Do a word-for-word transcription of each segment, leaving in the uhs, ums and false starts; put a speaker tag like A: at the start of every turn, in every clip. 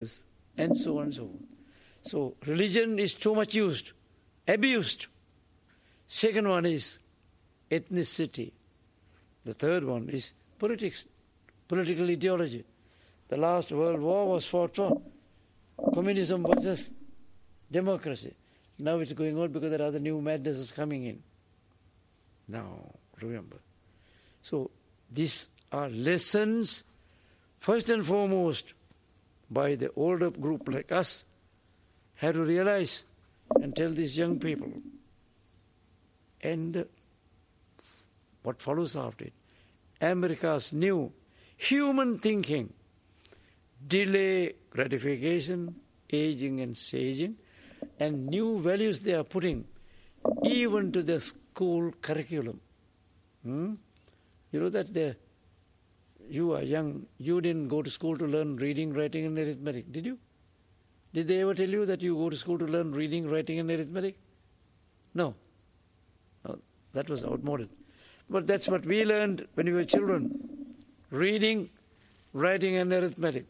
A: and so on and so forth. So religion is too much used, abused. Second one is ethnicity. The third one is politics, political ideology. The last World War was fought for communism versus democracy. Now it's going on because there are other new madnesses coming in. Now, remember. So these are lessons, first and foremost, by the older group like us, have to realize and tell these young people. And what follows after it? America's new human thinking, delay gratification, aging and saging, and new values they are putting even to the school curriculum. Hmm? You know that the, you are young, you didn't go to school to learn reading, writing and arithmetic, did you? Did they ever tell you that you go to school to learn reading, writing and arithmetic? No. No, that was outmoded. But that's what we learned when we were children. Reading, writing and arithmetic.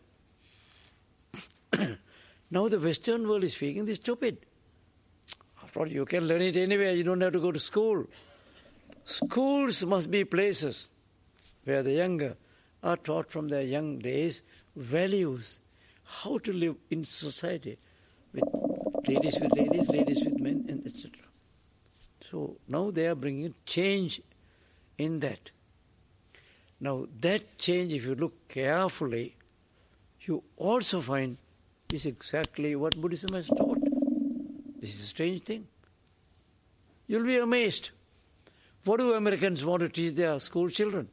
A: Now the Western world is speaking this stupid. After all, you can learn it anywhere. You don't have to go to school. Schools must be places where the younger are taught from their young days values, how to live in society with ladies with ladies, ladies with men, and et cetera. So now they are bringing change in that. Now that change, if you look carefully, you also find is exactly what Buddhism has taught. This is a strange thing. You'll be amazed. What do Americans want to teach their school children?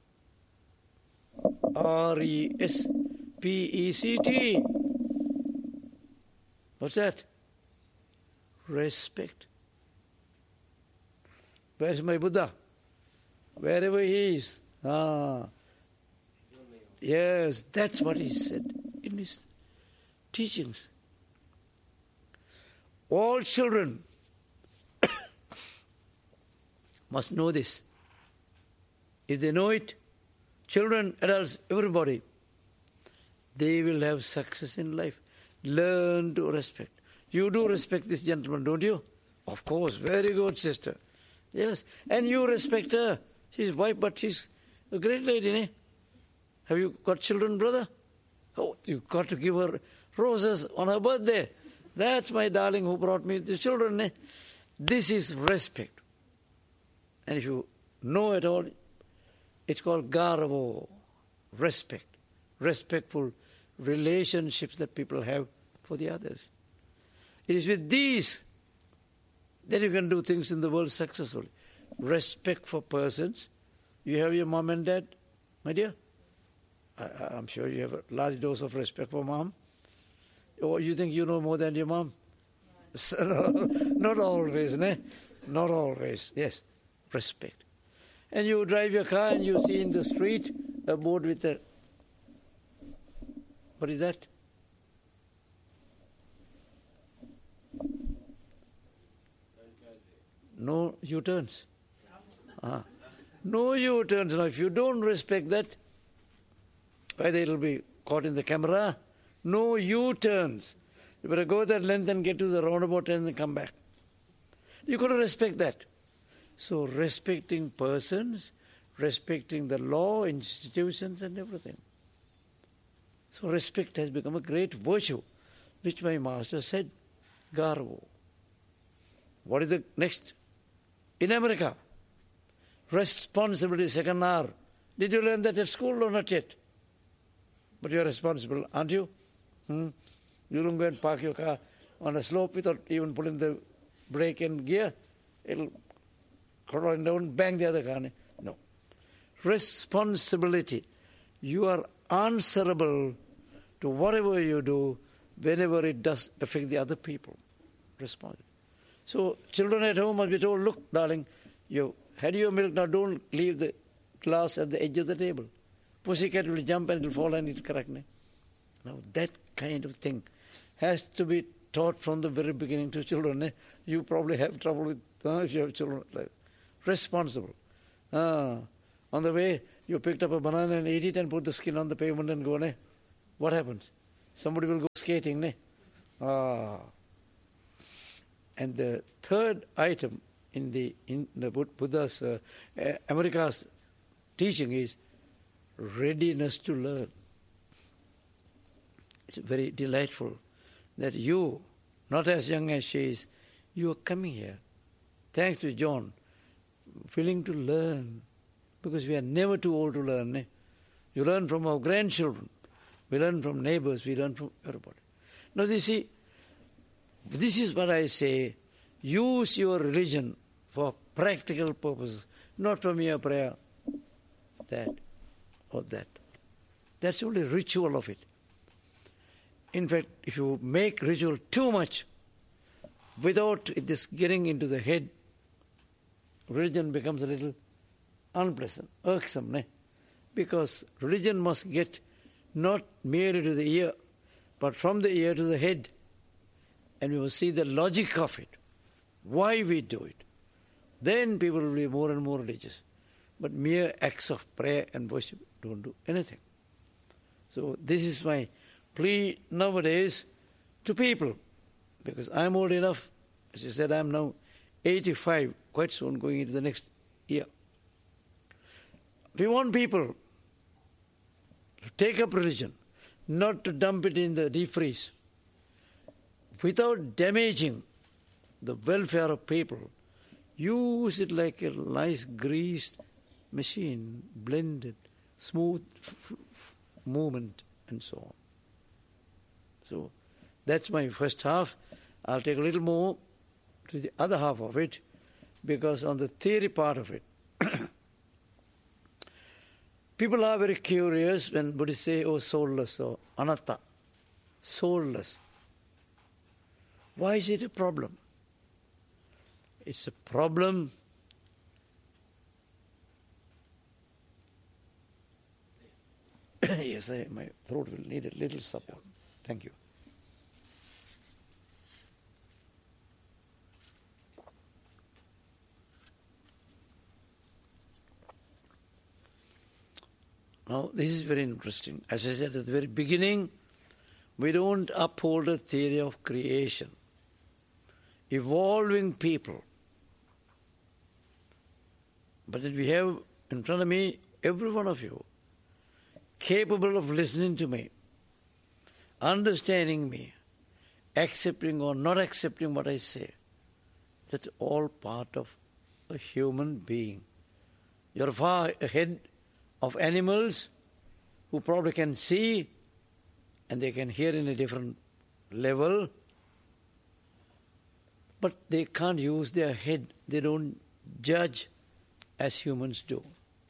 A: R E S P E C T. What's that? Respect. Where's my Buddha? Wherever he is. Ah. Yes, that's what he said in his teachings. All children must know this. If they know it, children, adults, everybody, they will have success in life. Learn to respect. You do respect this gentleman, don't you? Of course, very good, sister. Yes, and you respect her. She's wife, but she's a great lady, eh? Have you got children, brother? Oh, you've got to give her roses on her birthday. That's my darling who brought me the children, eh? This is respect. And if you know it all, it's called garavo, respect, respectful relationships that people have for the others. It is with these that you can do things in the world successfully. Respect for persons. You have your mom and dad, my dear. I, I'm sure you have a large dose of respect for mom. Or you think you know more than your mom? Not always, ne? Not always, yes. Respect. And you drive your car and you see in the street a board with a, what is that? No U-turns. Ah. No U-turns. Now, if you don't respect that, either it'll be caught in the camera. No U-turns. You better go that length and get to the roundabout and then come back. You've got to respect that. So respecting persons, respecting the law, institutions and everything. So respect has become a great virtue, which my master said, garvo. What is the next? In America, responsibility, second R. Did you learn that at school or not yet? But you are responsible, aren't you? Hmm? You don't go and park your car on a slope without even pulling the brake and gear. It'll and don't bang the other car. No. Responsibility. You are answerable to whatever you do whenever it does affect the other people. Responsible. So children at home must be told, look, darling, you had your milk, now don't leave the glass at the edge of the table. Pussycat will jump and it will fall and it'll correct me. Now that kind of thing has to be taught from the very beginning to children. Eh? You probably have trouble with uh, if you have children like that. Responsible. Ah, on the way, you picked up a banana and ate it and put the skin on the pavement and go, eh? What happens? Somebody will go skating, ne? Ah. And the third item in the in the Buddha's uh, uh, America's teaching is readiness to learn. It's very delightful that you, not as young as she is, you are coming here. Thanks to John, willing to learn, because we are never too old to learn. Eh? You learn from our grandchildren, we learn from neighbors, we learn from everybody. Now, you see, this is what I say, use your religion for practical purposes, not for mere prayer, that or that. That's only ritual of it. In fact, if you make ritual too much, without this getting into the head, religion becomes a little unpleasant, irksome, ne? Because religion must get not merely to the ear, but from the ear to the head. And we will see the logic of it, why we do it. Then people will be more and more religious. But mere acts of prayer and worship don't do anything. So this is my plea nowadays to people, because I'm old enough, as you said, I'm now eighty-five, quite soon going into the next year. We want people to take up religion, not to dump it in the deep freeze, without damaging the welfare of people. Use it like a nice greased machine, blended, smooth f- f- movement, and so on. So that's my first half. I'll take a little more to the other half of it, because on the theory part of it, people are very curious when Buddhists say, oh, soulless or anatta, soulless. Why is it a problem? It's a problem yes, I, my throat will need a little support. Thank you. Now, this is very interesting. As I said at the very beginning, we don't uphold a theory of creation. Evolving people. But that we have in front of me, every one of you, capable of listening to me, understanding me, accepting or not accepting what I say. That's all part of a human being. You're far ahead of animals who probably can see and they can hear in a different level, but they can't use their head. They don't judge as humans do.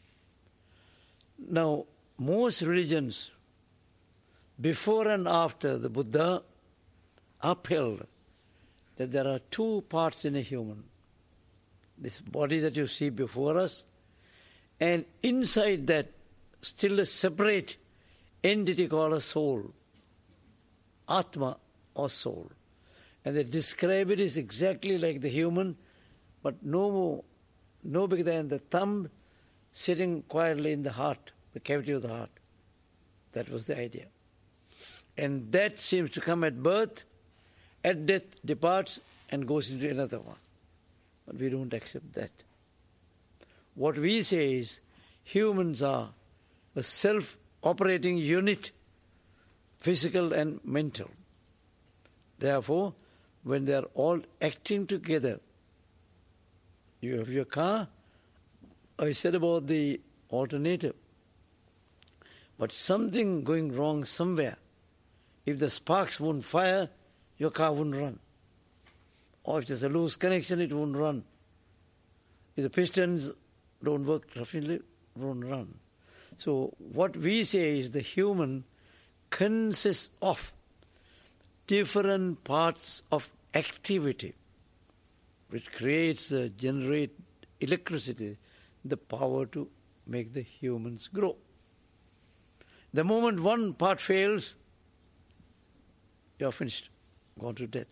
A: Now, most religions, before and after the Buddha, upheld that there are two parts in a human. This body that you see before us, and inside that, still a separate entity called a soul, Atma or soul. And they describe it as exactly like the human, but no more, no bigger than the thumb sitting quietly in the heart, the cavity of the heart. That was the idea. And that seems to come at birth, at death departs and goes into another one. But we don't accept that. What we say is humans are a self-operating unit, physical and mental. Therefore, when they are all acting together, you have your car. I said about the alternative. But something going wrong somewhere. If the sparks won't fire, your car won't run. Or if there's a loose connection, it won't run. If the pistons don't work roughly, it won't run. So what we say is the human consists of different parts of activity which creates, uh, generate electricity, the power to make the humans grow. The moment one part fails, you're finished, gone to death.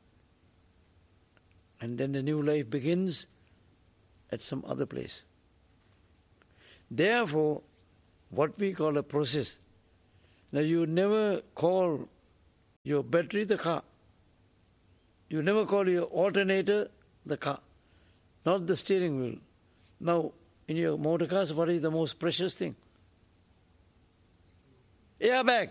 A: And then the new life begins at some other place. Therefore, what we call a process. Now you never call your battery the car. You never call your alternator the car, not the steering wheel. Now, in your motor cars, what is the most precious thing? Airbag.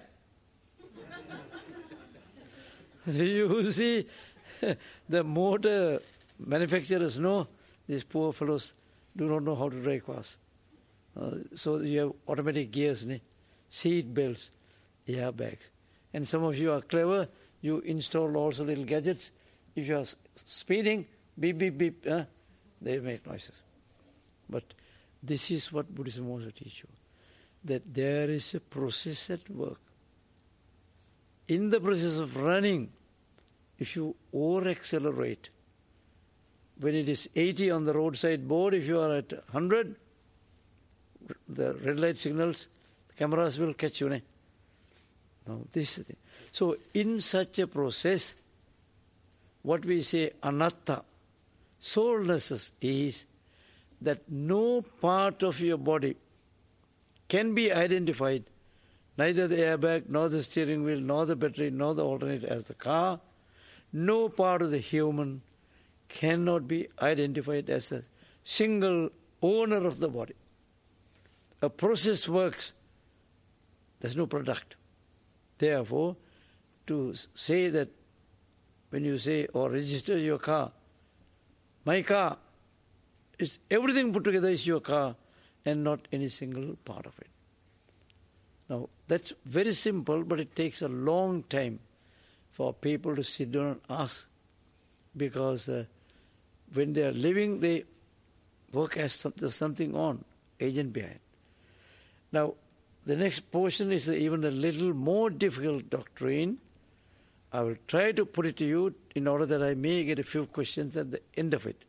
A: You see, the motor manufacturers know these poor fellows do not know how to drive cars. Uh, so you have automatic gears, ne? Seat belts, airbags. And some of you are clever. You install also little gadgets. If you are speeding, beep, beep, beep, uh, they make noises. But this is what Buddhism wants to teach you, that there is a process at work. In the process of running, if you over-accelerate, when it is eighty on the roadside board, if you are at one hundred, the red light signals, the cameras will catch you. Ne? Now, this is the thing. So, in such a process, what we say anatta, soullessness, is that no part of your body can be identified, neither the airbag, nor the steering wheel, nor the battery, nor the alternator as the car. No part of the human cannot be identified as a single owner of the body. A process works. There's no product. Therefore, to say that when you say or register your car, my car, is everything put together is your car and not any single part of it. Now, that's very simple, but it takes a long time for people to sit down and ask, because uh, when they are living, they work as some, there's something on, agent behind. Now, the next portion is even a little more difficult doctrine. I will try to put it to you in order that I may get a few questions at the end of it.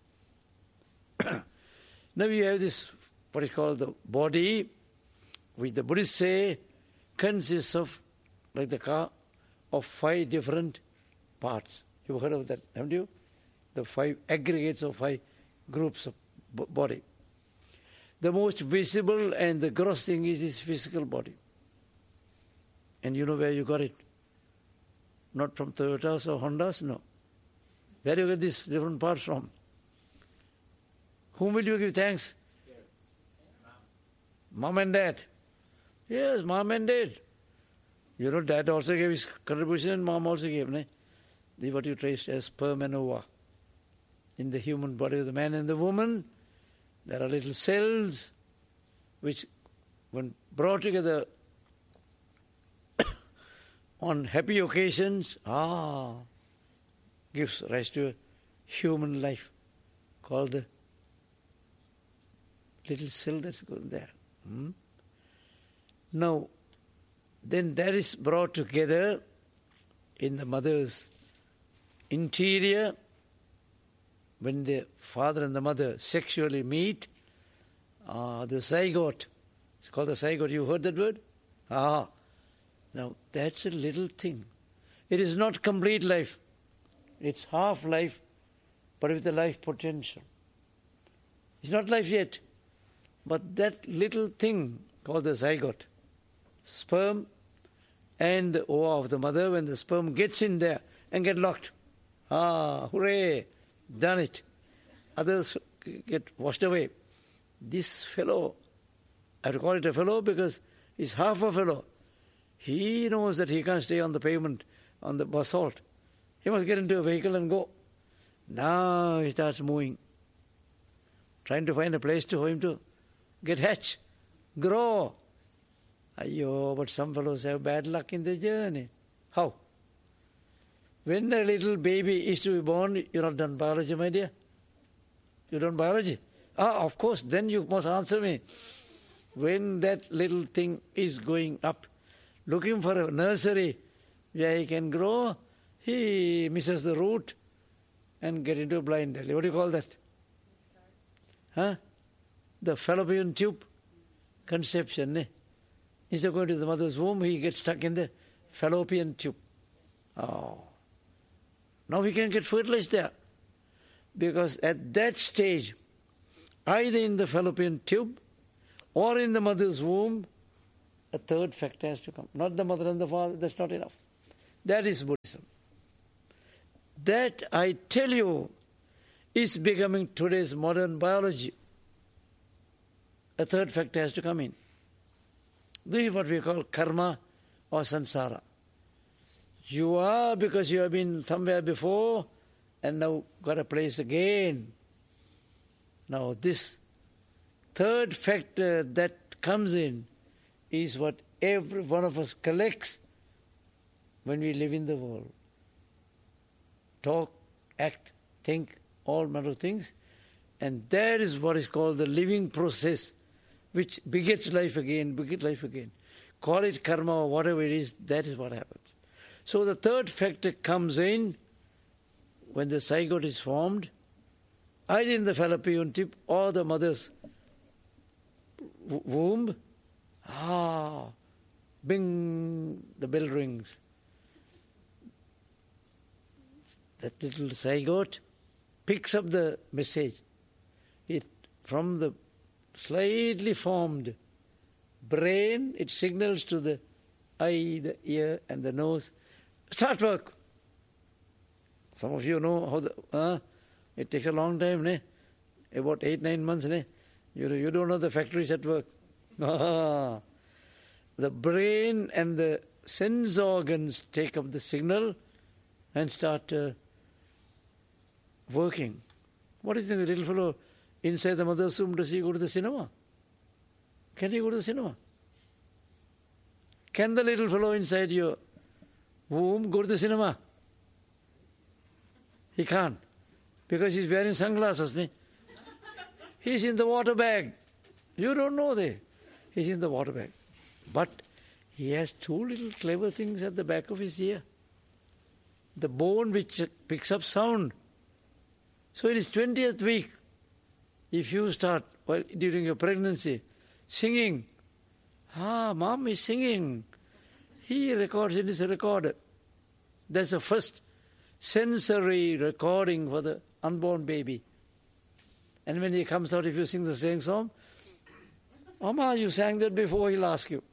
A: Now we have this, what is called the body, which the Buddhists say consists of, like the car, of five different parts. You've heard of that, haven't you? The five aggregates of five groups of b- body. The most visible and the gross thing is his physical body. And you know where you got it? Not from Toyotas or Hondas, no. Where do you get these different parts from? Whom will you give thanks? Mom and dad. Yes, mom and dad. You know, dad also gave his contribution and mom also gave. Ne? The what you traced as sperm and ova. In the human body of the man and the woman, there are little cells which, when brought together on happy occasions, ah, gives rise to a human life called the little cell that's going there. Hmm? Now, then that is brought together in the mother's interior. When the father and the mother sexually meet, uh, the zygote, it's called the zygote, you heard that word? Ah, now that's a little thing. It is not complete life. It's half life, but with a life potential. It's not life yet, but that little thing called the zygote, sperm and the ova of the mother, when the sperm gets in there and get locked, ah, hooray! Done it. Others get washed away. This fellow, I have to call it a fellow because he's half a fellow. He knows that he can't stay on the pavement, on the basalt. He must get into a vehicle and go. Now he starts moving, trying to find a place to, for him to get hatch, grow. Ayyo, but some fellows have bad luck in the journey. How? When a little baby is to be born, you're not done biology, my dear. You done biology? Ah, of course, then you must answer me. When that little thing is going up, looking for a nursery where he can grow, he misses the route and get into a blind alley. What do you call that? Huh? The fallopian tube conception. Eh? Instead of going to the mother's womb, he gets stuck in the fallopian tube. Oh. Now we can get fertilized there. Because at that stage, either in the fallopian tube or in the mother's womb, a third factor has to come. Not the mother and the father, that's not enough. That is Buddhism. That, I tell you, is becoming today's modern biology. A third factor has to come in. This is what we call karma or samsara. You are because you have been somewhere before and now got a place again. Now this third factor that comes in is what every one of us collects when we live in the world. Talk, act, think, all manner of things. And that is what is called the living process, which begets life again, begets life again. Call it karma or whatever it is, that is what happens. So the third factor comes in when the zygote is formed, either in the fallopian tube or the mother's womb. Ah, bing, the bell rings. That little zygote picks up the message. It from the slightly formed brain, it signals to the eye, the ear, and the nose. Start work. Some of you know how the uh, it takes a long time, ne? About eight, nine months, ne? You you don't know the factories at work. Ah. The brain and the sense organs take up the signal and start uh, working. What do you think the little fellow inside the mother's womb, does he go to the cinema? Can he go to the cinema? Can the little fellow inside your womb go to the cinema? He can't, because he's wearing sunglasses. Ne? He's in the water bag. You don't know that. He's in the water bag. But he has two little clever things at the back of his ear. The bone which picks up sound. So in his twentieth week, if you start, well, during your pregnancy, singing, ah, mom is singing, he records in his recorder. That's the first sensory recording for the unborn baby. And when he comes out, if you sing the same song, Mama, you sang that before, he'll ask you.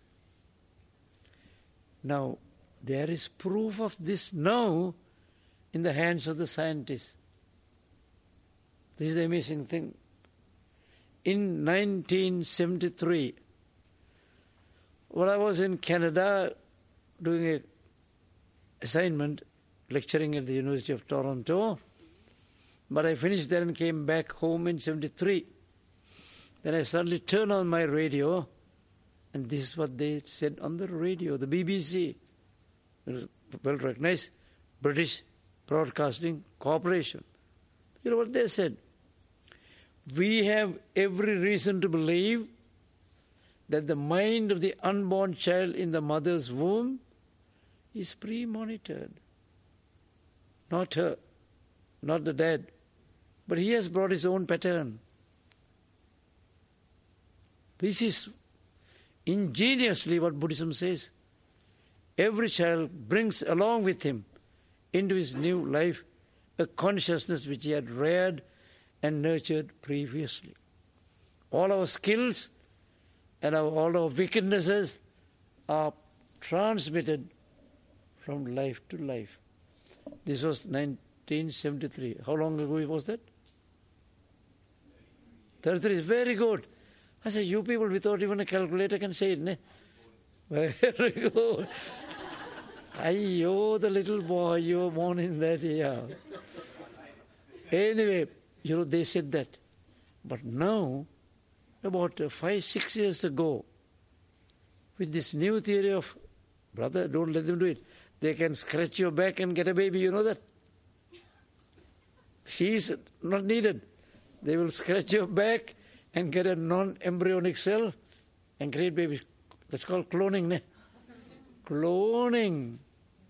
A: Now, there is proof of this now in the hands of the scientists. This is the amazing thing. In nineteen seventy-three, when I was in Canada doing an assignment, lecturing at the University of Toronto, but I finished there and came back home in seventy-three. Then I suddenly turned on my radio, and this is what they said on the radio, the B B C, well-recognized British Broadcasting Corporation. You know what they said? We have every reason to believe that the mind of the unborn child in the mother's womb is pre-monitored. Not her, not the dad, but he has brought his own pattern. This is ingeniously what Buddhism says. Every child brings along with him into his new life a consciousness which he had reared and nurtured previously. All our skills and our, all our wickednesses are transmitted from life to life. This was nineteen seventy-three. How long ago was that? thirty-three. Very good. I said, you people without even a calculator can say it, ne? Very good. Ayyo, the little boy, you were born in that year. Anyway, you know, they said that. But now, about uh, five, six years ago, with this new theory of, brother, don't let them do it. They can scratch your back and get a baby, you know that? She is not needed. They will scratch your back and get a non-embryonic cell and create babies. That's called cloning, ne? Cloning.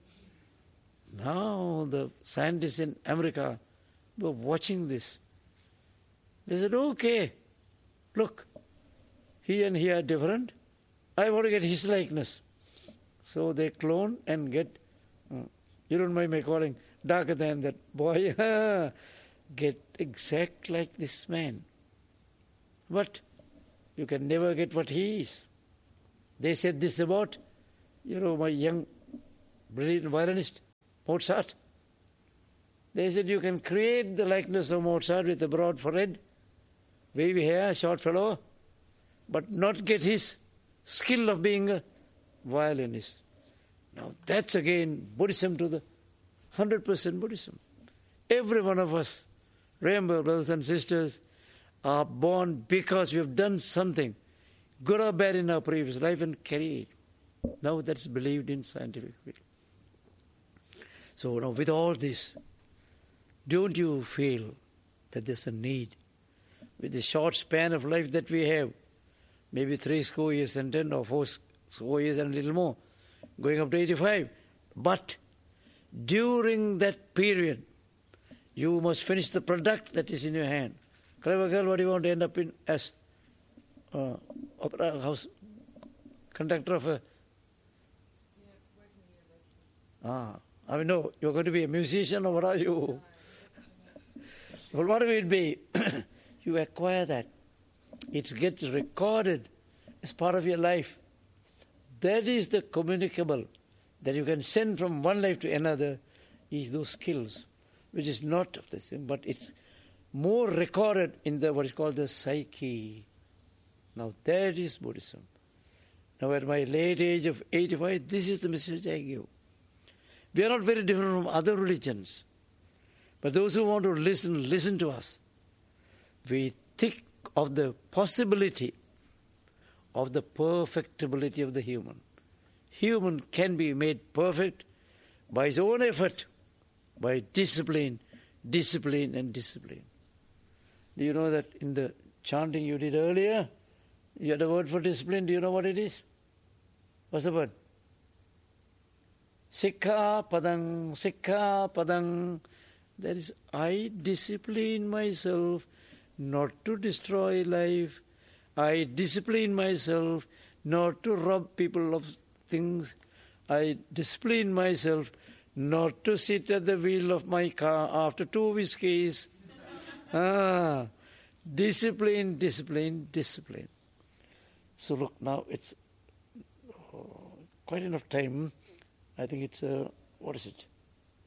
A: Now the scientists in America were watching this. They said, okay, look, he and he are different. I want to get his likeness. So they clone and get, uh, you don't mind my calling, darker than that boy, get exact like this man. But you can never get what he is. They said this about, you know, my young, brilliant violinist, Mozart. They said you can create the likeness of Mozart with a broad forehead, wavy hair, short fellow, but not get his skill of being a violinist. Now that's again Buddhism to the one hundred percent Buddhism. Every one of us, remember, brothers and sisters, are born because we have done something, good or bad, in our previous life and carry it. Now that's believed in scientifically. So now with all this, don't you feel that there's a need, with the short span of life that we have, maybe three score years and ten or four score years and a little more, going up to eighty-five. But during that period, you must finish the product that is in your hand. Clever girl, what do you want to end up in as uh, opera house conductor of a... Ah, I mean, no, you're going to be a musician or what are you? Well, whatever it be, you acquire that. It gets recorded as part of your life. That is the communicable that you can send from one life to another, is those skills, which is not of the same, but it's more recorded in the what is called the psyche. Now that is Buddhism. Now at my late age of eighty-five, this is the message I give. We are not very different from other religions. But those who want to listen, listen to us. We think of the possibility of the perfectibility of the human. Human can be made perfect by his own effort, by discipline, discipline and discipline. Do you know that in the chanting you did earlier, you had a word for discipline? Do you know what it is? What's the word? Sikha padang, sikha padang. That is, I discipline myself not to destroy life. I discipline myself not to rob people of things. I discipline myself not to sit at the wheel of my car after two whiskeys. ah, discipline, discipline, discipline. So look, now it's oh, quite enough time. I think it's, uh, what is it?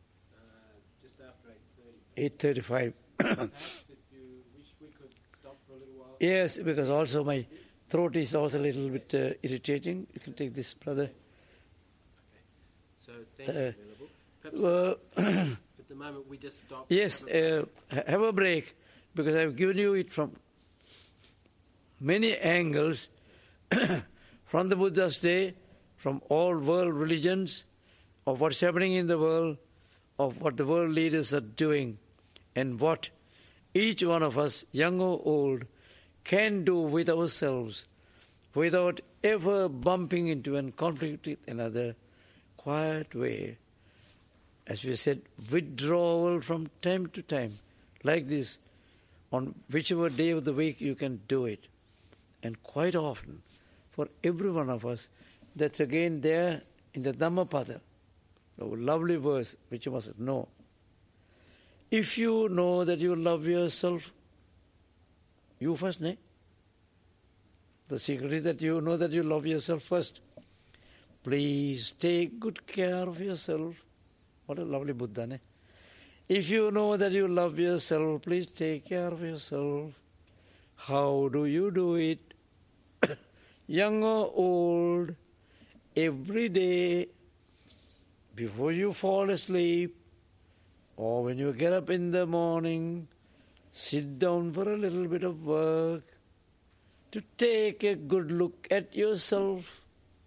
A: eight thirty-five.
B: Perhaps if you wish we could stop for a little while.
A: Yes, because also my throat is also a little bit uh, irritating. You can take this, brother.
B: Okay. So thank you,
A: Uh,
B: Venerable. Perhaps
A: uh,
B: at the moment we just stop.
A: yes,
B: have a
A: uh, ha- have a break, because I've given you it from many angles, from the Buddha's day, from all world religions, of what's happening in the world, of what the world leaders are doing, and what each one of us, young or old, can do with ourselves without ever bumping into and conflict with another, quiet way. As we said, withdrawal from time to time, like this, on whichever day of the week you can do it. And quite often, for every one of us, that's again there in the Dhammapada, a lovely verse which you must know. If you know that you love yourself, you first, ne? The secret is that you know that you love yourself first. Please take good care of yourself. What a lovely Buddha, ne? If you know that you love yourself, please take care of yourself. How do you do it? Young or old, every day, before you fall asleep, or when you get up in the morning, sit down for a little bit of work, to take a good look at yourself.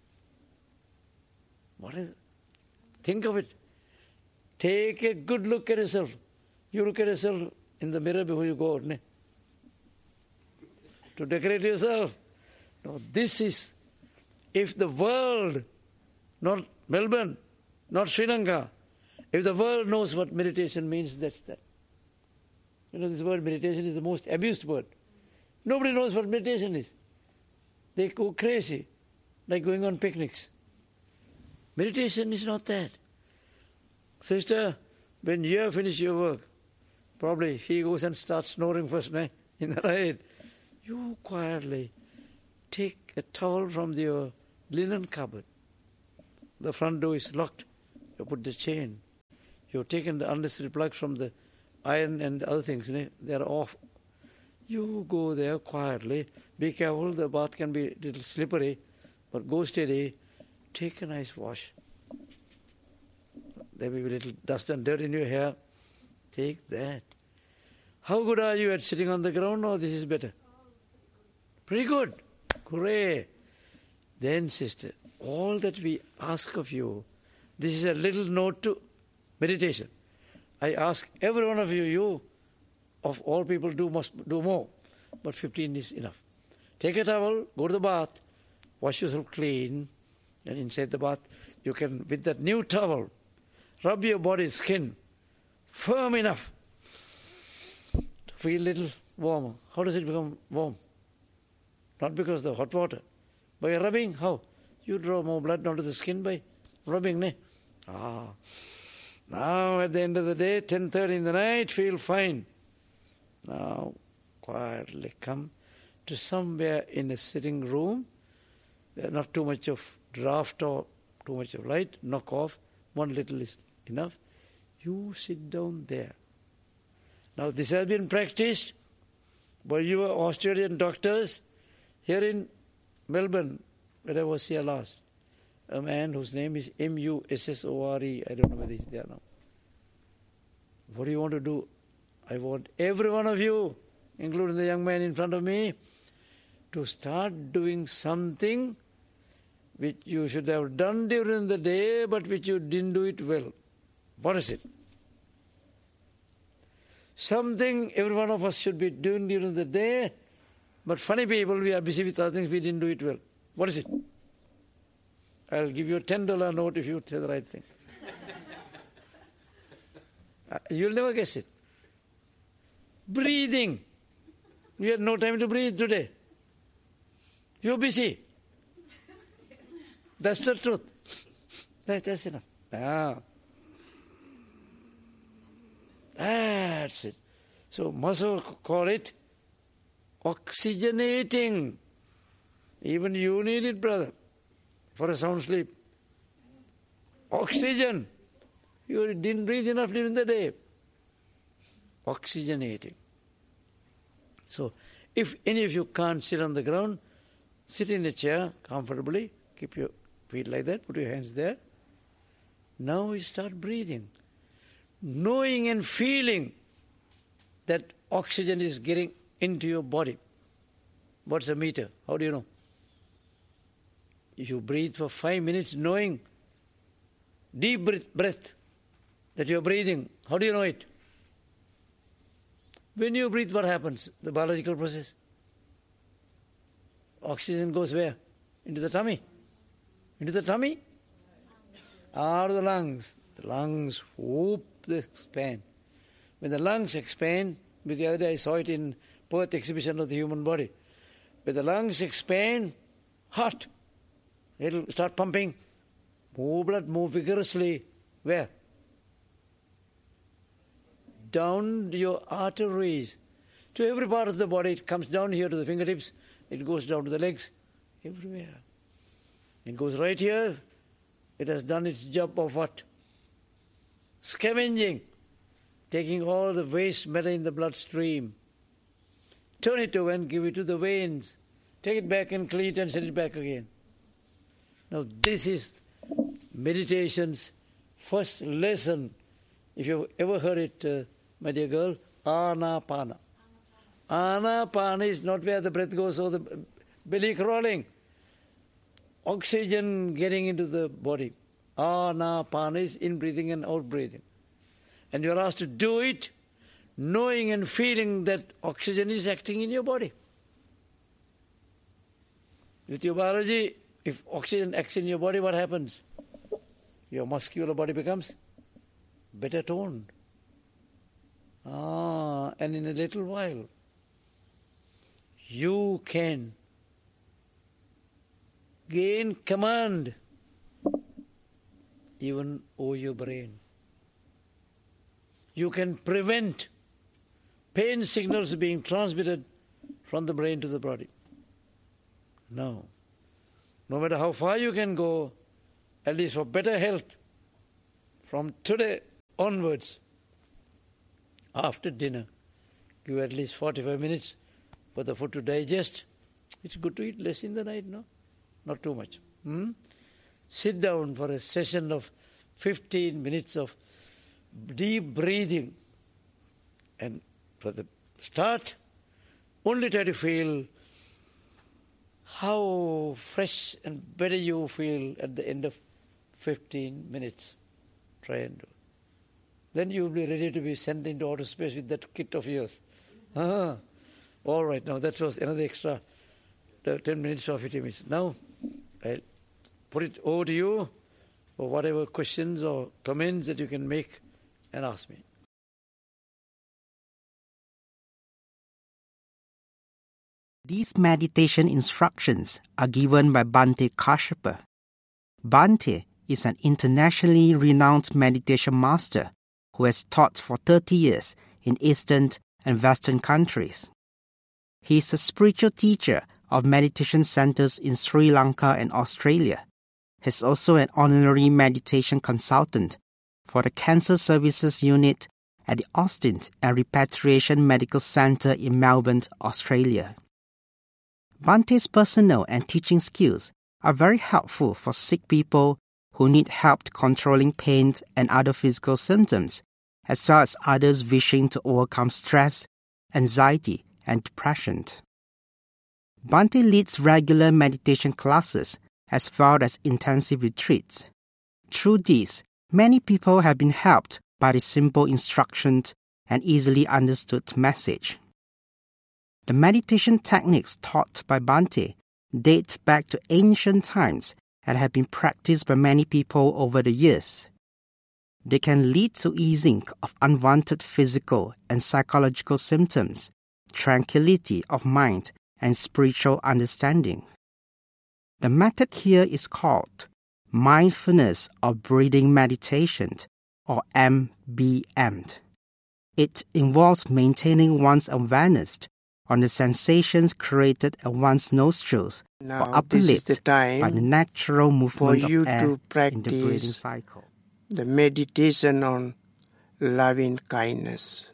A: What is it? Think of it. Take a good look at yourself. You look at yourself in the mirror before you go out, ne? To decorate yourself. No, this is, if the world, not Melbourne, not Sri Lanka, if the world knows what meditation means, that's that. You know, this word meditation is the most abused word. Nobody knows what meditation is. They go crazy, like going on picnics. Meditation is not that. Sister, when you have finished your work, probably he goes and starts snoring first, ne? In the night. You quietly take a towel from your linen cupboard. The front door is locked. You put the chain. You've taken the unnecessary plugs from the iron and other things, you know, they are off. You go there quietly. Be careful, the bath can be a little slippery, but go steady. Take a nice wash. There may be a little dust and dirt in your hair. Take that. How good are you at sitting on the ground? Oh, this is better. Pretty good. Hooray. Then, sister, all that we ask of you, this is a little note to meditation. I ask every one of you, you of all people do must do more, but fifteen is enough. Take a towel, go to the bath, wash yourself clean, and inside the bath, you can, with that new towel, rub your body's skin firm enough to feel a little warmer. How does it become warm? Not because of the hot water. By rubbing, how? You draw more blood onto the skin by rubbing, ne? Ah. Now at the end of the day, ten thirty in the night, feel fine. Now quietly come to somewhere in a sitting room. Not too much of draft or too much of light. Knock off. One little is enough. You sit down there. Now this has been practiced by your Australian doctors here in Melbourne, where I was here last. A man whose name is M U S S O R E. I don't know whether he's there now. What do you want to do? I want every one of you, including the young man in front of me, to start doing something which you should have done during the day, but which you didn't do it well. What is it? Something every one of us should be doing during the day, but funny people, we are busy with other things, we didn't do it well. What is it? I'll give you a ten dollar note if you say the right thing. uh, you'll never guess it. Breathing. We had no time to breathe today. You're busy. That's the truth. That, that's enough. Ah. That's it. So Muscle call it oxygenating. Even you need it, brother, for a sound sleep. Oxygen. You didn't breathe enough during the day. Oxygenating. So, if any of you can't sit on the ground, sit in a chair comfortably, keep your feet like that, put your hands there. Now you start breathing. Knowing and feeling that oxygen is getting into your body. What's a meter? How do you know? If you breathe for five minutes, knowing, deep breath, breath that you're breathing, how do you know it? When you breathe, what happens? The biological process. Oxygen goes where? Into the tummy. Into the tummy? Out of the lungs. The lungs, whoop, they expand. When the lungs expand, with the other day I saw it in Perth exhibition of the human body. When the lungs expand, hot. It'll start pumping. Move blood, move vigorously. Where? Down your arteries. To every part of the body. It comes down here to the fingertips. It goes down to the legs. Everywhere. It goes right here. It has done its job of what? Scavenging. Taking all the waste matter in the bloodstream. Turn it over and give it to the veins. Take it back and clean it and send it back again. Now this is meditation's first lesson. If you've ever heard it, uh, my dear girl, Anapana. Anapana is not where the breath goes or the belly crawling. Oxygen getting into the body. Anapana is in-breathing and out-breathing. And you're asked to do it knowing and feeling that oxygen is acting in your body. With your biology, if oxygen acts in your body, what happens? Your muscular body becomes better toned. Ah, and in a little while, you can gain command even over your brain. You can prevent pain signals being transmitted from the brain to the body. Now, no matter how far you can go, at least for better health, from today onwards, after dinner, give at least forty-five minutes for the food to digest. It's good to eat less in the night, no? Not too much. Hmm? Sit down for a session of fifteen minutes of deep breathing. And for the start, only try to feel how fresh and better you feel at the end of fifteen minutes. Try and do. Then you will be ready to be sent into outer space with that kit of yours. Ah, all right, now that was another extra ten minutes or fifteen minutes. Now, I'll put it over to you for whatever questions or comments that you can make and ask me.
C: These meditation instructions are given by Bhante Kashyapa. Bhante is an internationally renowned meditation master who has taught for thirty years in Eastern and Western countries. He is a spiritual teacher of meditation centers in Sri Lanka and Australia. He is also an honorary meditation consultant for the Cancer Services Unit at the Austin and Repatriation Medical Center in Melbourne, Australia. Bhante's personal and teaching skills are very helpful for sick people who need help controlling pain and other physical symptoms, as well as others wishing to overcome stress, anxiety, and depression. Bhante leads regular meditation classes as well as intensive retreats. Through these, many people have been helped by the simple instructions and easily understood message. The meditation techniques taught by Bhante date back to ancient times and have been practiced by many people over the years. They can lead to easing of unwanted physical and psychological symptoms, tranquility of mind, and spiritual understanding. The method here is called Mindfulness of Breathing Meditation, or M B M. It involves maintaining one's awareness on the sensations created at one's nostrils
D: now,
C: or uplifted
D: the
C: by the natural movement
D: for you
C: of air
D: to practice
C: in the breathing cycle.
D: The meditation on loving kindness.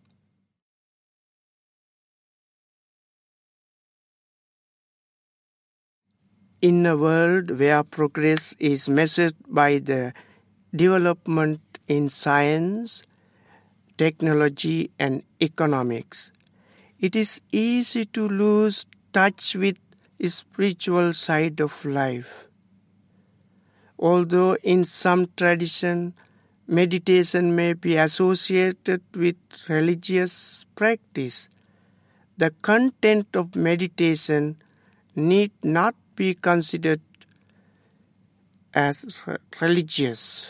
D: In a world where progress is measured by the development in science, technology, and economics, it is easy to lose touch with the spiritual side of life. Although in some tradition, meditation may be associated with religious practice, the content of meditation need not be considered as religious.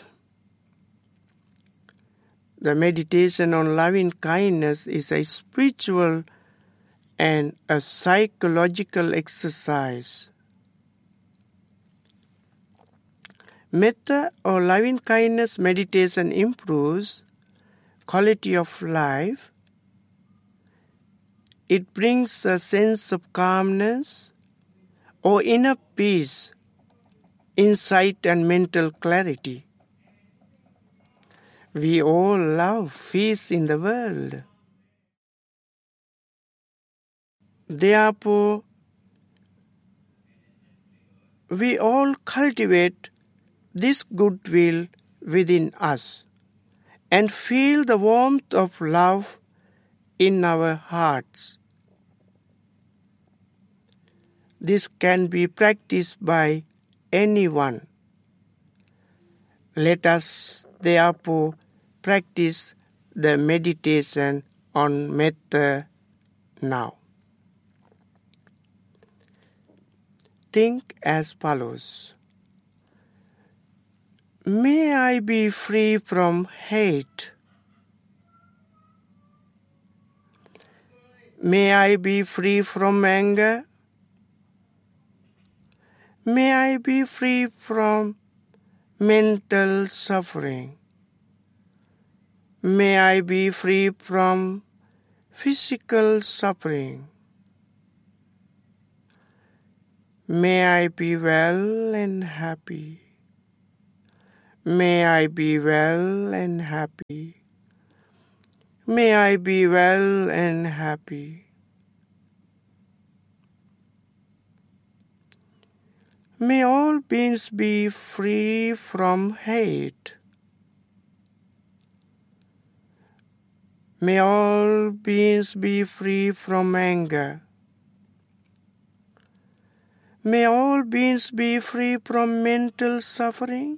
D: The meditation on loving kindness is a spiritual and a psychological exercise. Metta or loving kindness meditation improves quality of life. It brings a sense of calmness or inner peace, insight, and mental clarity. We all love peace in the world. Therefore, we all cultivate this goodwill within us and feel the warmth of love in our hearts. This can be practiced by anyone. Let us therefore practice the meditation on metta now. Think as follows. May I be free from hate. May I be free from anger. May I be free from mental suffering. May I be free from physical suffering. May I be well and happy. May I be well and happy. May I be well and happy. May all beings be free from hate. May all beings be free from anger. May all beings be free from mental suffering.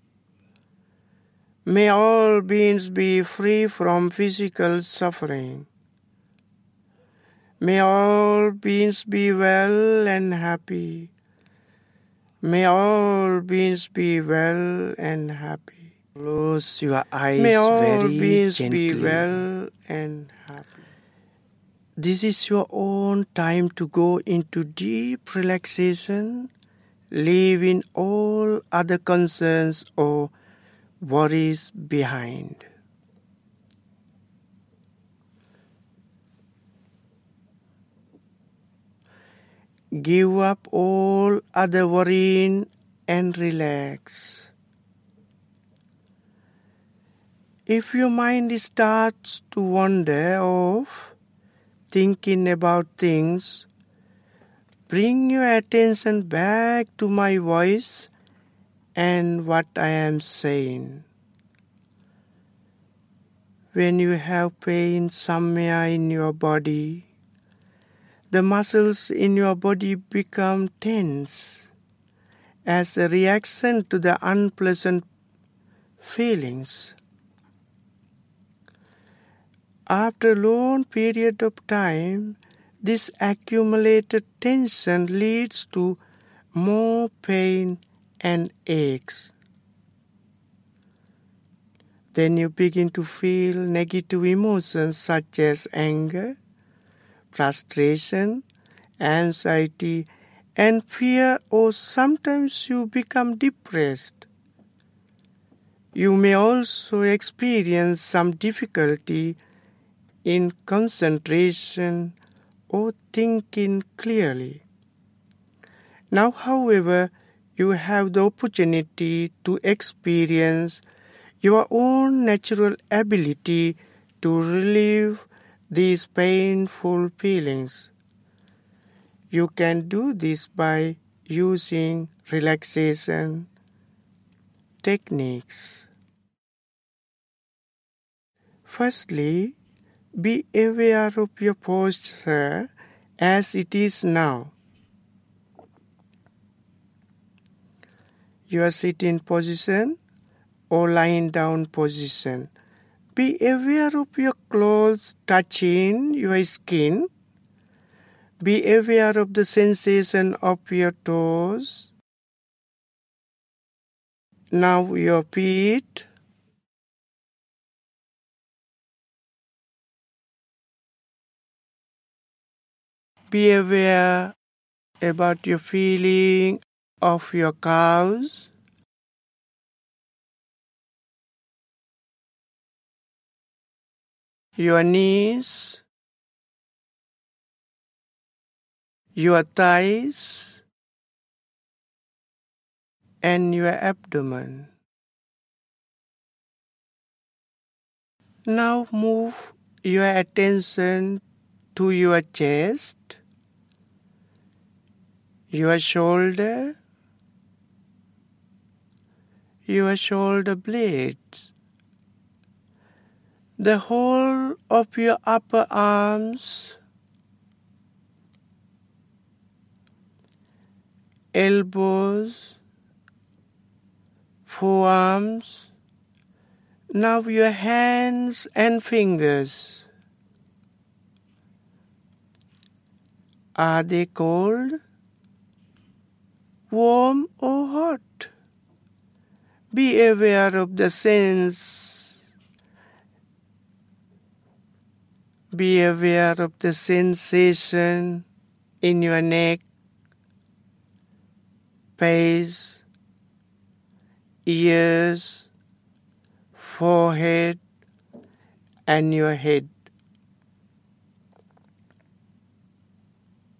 D: May all beings be free from physical suffering. May all beings be well and happy. May all beings be well and happy.
C: Close your eyes
D: May all
C: very
D: beings
C: gently.
D: be well and happy.
C: This is your own time to go into deep relaxation, leaving all other concerns or worries behind. Give up all other worrying and relax. If your mind starts to wander off, thinking about things, bring your attention back to my voice and what I am saying. When you have pain somewhere in your body, the muscles in your body become tense as a reaction to the unpleasant feelings. After a long period of time, this accumulated tension leads to more pain and aches. Then you begin to feel negative emotions such as anger, frustration, anxiety, and fear, or sometimes you become depressed. You may also experience some difficulty in concentration or thinking clearly. Now, however, you have the opportunity to experience your own natural ability to relieve these painful feelings. You can do this by using relaxation techniques. Firstly, be aware of your posture as it is now. Your sitting position or lying down position. Be aware of your clothes touching your skin. Be aware of the sensation of your toes. Now your feet. Be aware about your feeling of your calves. Your knees. Your thighs. And your abdomen. Now move your attention to your chest, your shoulder, your shoulder blades, the whole of your upper arms, elbows, forearms, now your hands and fingers. Are they cold, warm or hot? Be aware of the sense. Be aware of the sensation in your neck, face, ears, forehead, and your head.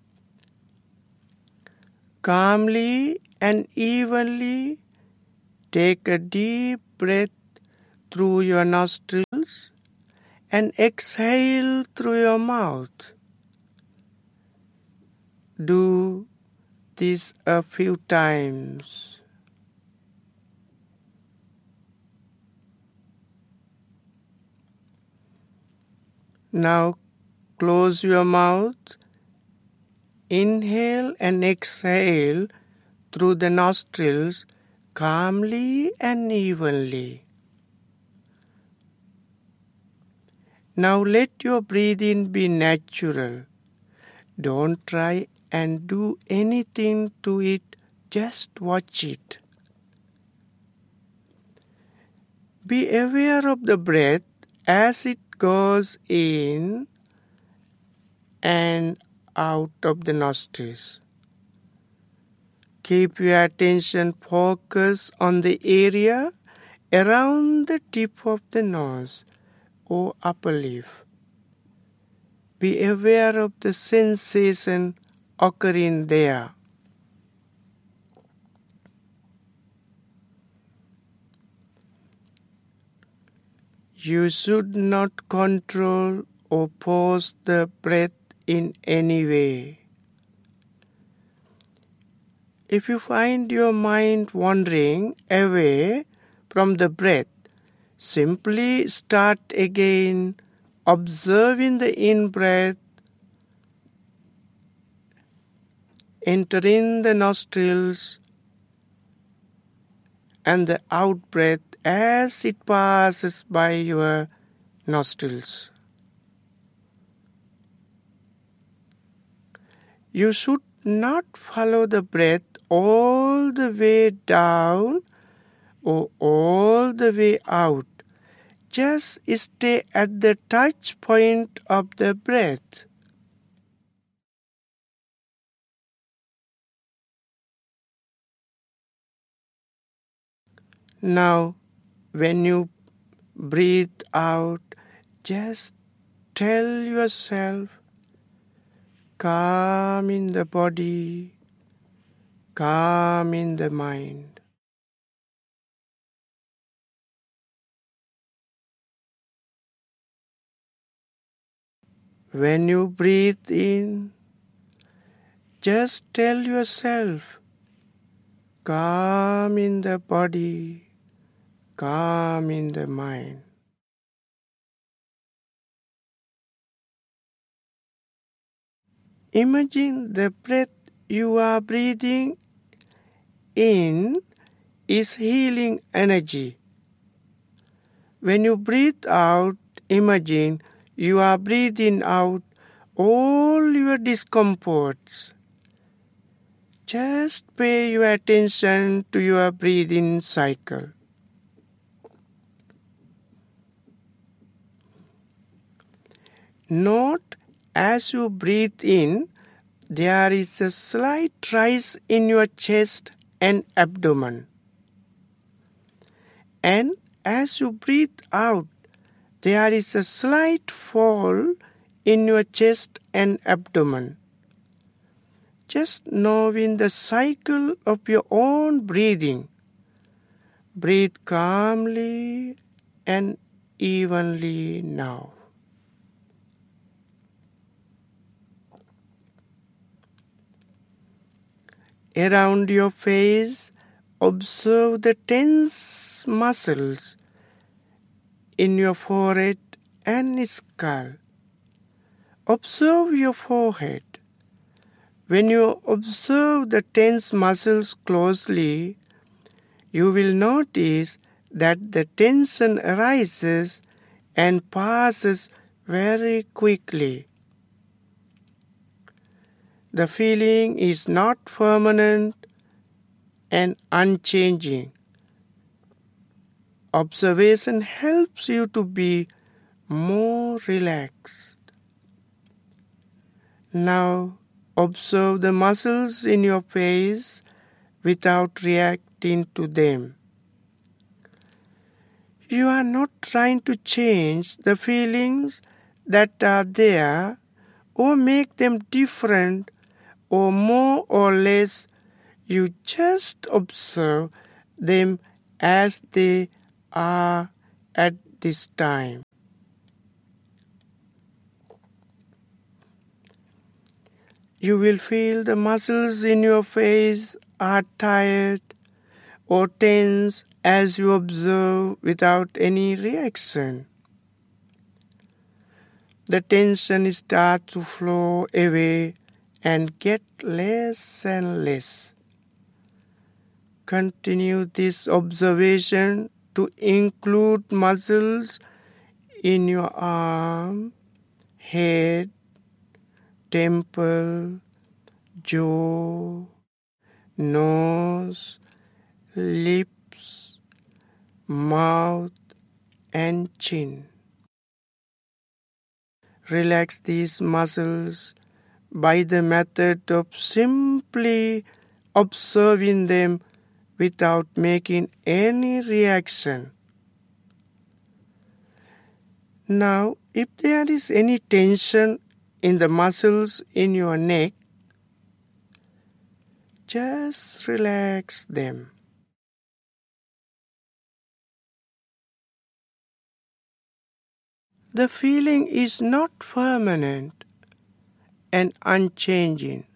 C: Calmly and evenly
D: Take a deep breath through your nostrils and exhale through your mouth. Do this a few times. Now close your mouth. Inhale and exhale through the nostrils calmly and evenly. Now let your breathing be natural. Don't try and do anything to it, just watch it. Be aware of the breath as it goes in and out of the nostrils. Keep your attention focused on the area around the tip of the nose or upper lip. Be aware of the sensation occurring there. You should not control or force the breath in any way. If you find your mind wandering away from the breath, simply start again, observing the in-breath entering the nostrils and the out-breath as it passes by your nostrils. You should not follow the breath all the way down or all the way out. Just stay at the touch point of the breath. Now, when you breathe out, just tell yourself, calm in the body, calm in the mind. When you breathe in, just tell yourself, calm in the body, calm in the mind. Imagine the breath you are breathing in is healing energy. When you breathe out, imagine you are breathing out all your discomforts. Just pay your attention to your breathing cycle. Note as you breathe in, there is a slight rise in your chest and abdomen. And as you breathe out, there is a slight fall in your chest and abdomen. Just knowing the cycle of your own breathing, breathe calmly and evenly now. Around your face, observe the tense muscles in your forehead and skull. Observe your forehead. When you observe the tense muscles closely, you will notice that the tension arises and passes very quickly. The feeling is not permanent and unchanging. Observation helps you to be more relaxed. Now, observe the muscles in your face without reacting to them. You are not trying to change the feelings that are there or make them different or more or less. You just observe them as they are at this time. You will feel the muscles in your face are tired or tense as you observe without any reaction. The tension starts to flow away and get less and less. Continue this observation to include muscles in your arm, head, temple, jaw, nose, lips, mouth, and chin. Relax these muscles by the method of simply observing them without making any reaction. Now, if there is any tension in the muscles in your neck, just relax them. The feeling is not permanent and unchanging.